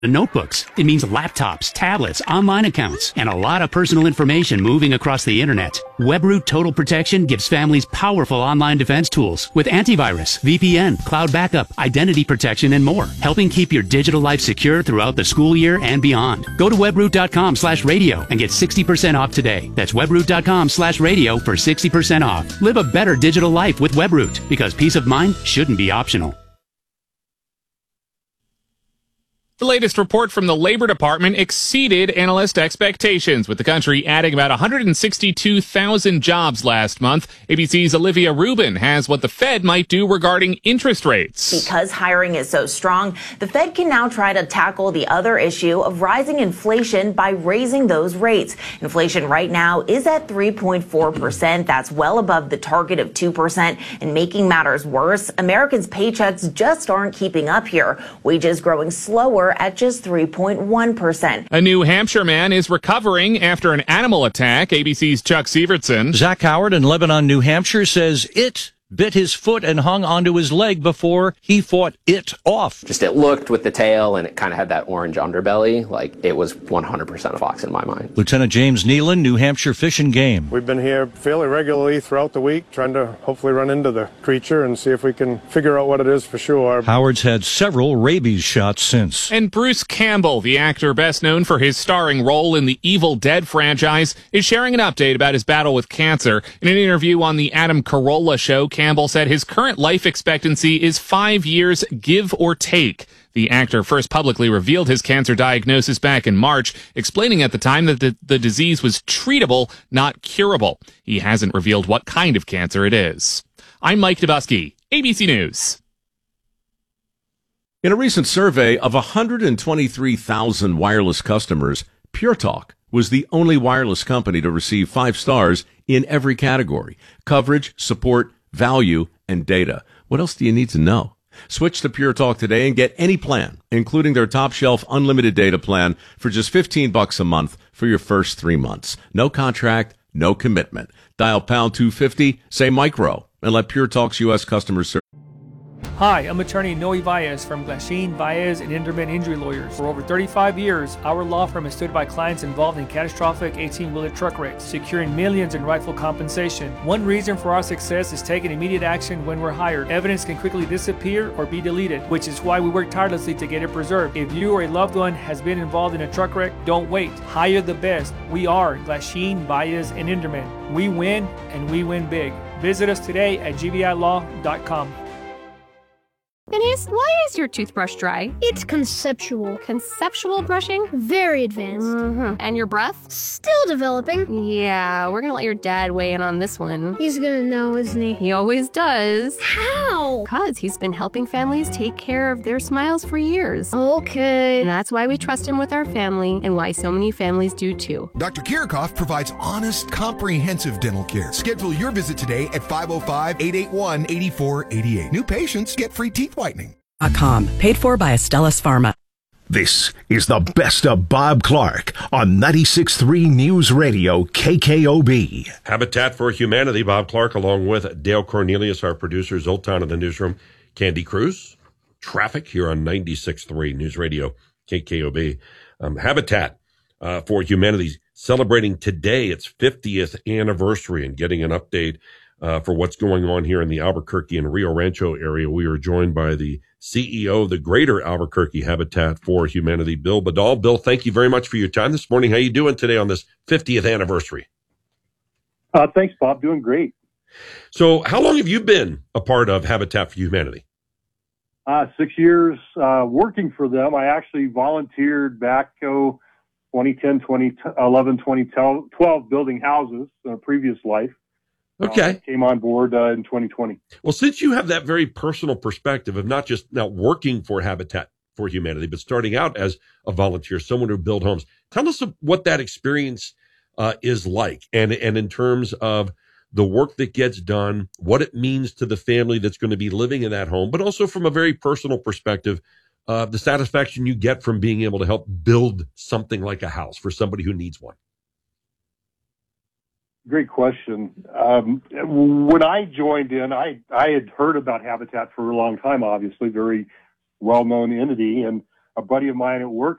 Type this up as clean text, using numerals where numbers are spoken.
notebooks. It means laptops, tablets, online accounts, and a lot of personal information moving across the internet. WebRoot Total Protection gives families powerful online defense tools with antivirus, VPN, cloud backup, identity protection, and more, helping keep your digital life secure throughout the school year and beyond. Go to webroot.com/radio and get 60% off today. That's webroot.com/radio for 60% off. Live a better digital life with WebRoot, because peace of mind shouldn't be optional. The latest report from the Labor Department exceeded analyst expectations, with the country adding about 162,000 jobs last month. ABC's Olivia Rubin has what the Fed might do regarding interest rates. Because hiring is so strong, the Fed can now try to tackle the other issue of rising inflation by raising those rates. Inflation right now is at 3.4%. That's well above the target of 2%. And making matters worse, Americans' paychecks just aren't keeping up here. Wages growing slower at just 3.1%. A New Hampshire man is recovering after an animal attack. ABC's Chuck Severson. Zach Howard in Lebanon, New Hampshire says it bit his foot and hung onto his leg before he fought it off. Just it looked with the tail and it kind of had that orange underbelly. Like it was 100% a fox in my mind. Lieutenant James Nealon, New Hampshire Fish and Game. We've been here fairly regularly throughout the week, trying to hopefully run into the creature and see if we can figure out what it is for sure. Howard's had several rabies shots since. And Bruce Campbell, the actor best known for his starring role in the Evil Dead franchise, is sharing an update about his battle with cancer. In an interview on the Adam Carolla show, Campbell said his current life expectancy is 5 years, give or take. The actor first publicly revealed his cancer diagnosis back in March, explaining at the time that the disease was treatable, not curable. He hasn't revealed what kind of cancer it is. I'm Mike Dubusky, ABC News. In a recent survey of 123,000 wireless customers, Pure Talk was the only wireless company to receive 5 stars in every category: coverage, support, value, and data. What else do you need to know? Switch to Pure Talk today and get any plan, including their top shelf unlimited data plan, for just $15 a month for your first 3 months. No contract, no commitment. Dial pound 250, say micro, and let Pure Talk's U.S. customers serve. Hi, I'm attorney Noe Valles from Glasheen, Valles, and Inderman Injury Lawyers. For over 35 years, our law firm has stood by clients involved in catastrophic 18-wheeler truck wrecks, securing millions in rightful compensation. One reason for our success is taking immediate action when we're hired. Evidence can quickly disappear or be deleted, which is why we work tirelessly to get it preserved. If you or a loved one has been involved in a truck wreck, don't wait. Hire the best. We are Glasheen, Valles, and Inderman. We win, and we win big. Visit us today at gvilaw.com. Denise, why is your toothbrush dry? It's conceptual. Conceptual brushing? Very advanced. And your breath? Still developing. Yeah, we're gonna let your dad weigh in on this one. He's gonna know, isn't he? He always does. How? Because he's been helping families take care of their smiles for years. Okay. And that's why we trust him with our family, and why so many families do too. Dr. Kirchhoff provides honest, comprehensive dental care. Schedule your visit today at 505-881-8488. New patients get free teeth whitening. Paid for by Astellas Pharma. This is the best of Bob Clark on 96.3 News Radio KKOB. Habitat for Humanity, Bob Clark, along with Dale Cornelius, our producer, Zoltan in the newsroom, Candy Cruz, traffic here on 96.3 News Radio KKOB. Habitat for Humanity celebrating today its 50th anniversary, and getting an update for what's going on here in the Albuquerque and Rio Rancho area. We are joined by the CEO of the Greater Albuquerque Habitat for Humanity, Bill Badal. Bill, thank you very much for your time this morning. How you doing today on this 50th anniversary? Thanks, Bob. Doing great. So how long have you been a part of Habitat for Humanity? 6 years working for them. I actually volunteered back 2010, 2011, 2012, building houses in a previous life. Okay. Came on board in 2020. Well, since you have that very personal perspective of not just now working for Habitat for Humanity, but starting out as a volunteer, someone who built homes, tell us what that experience is like, and in terms of the work that gets done, what it means to the family that's going to be living in that home, but also from a very personal perspective, the satisfaction you get from being able to help build something like a house for somebody who needs one. Great question. When I joined in, I had heard about Habitat for a long time, obviously, very well-known entity. And a buddy of mine at work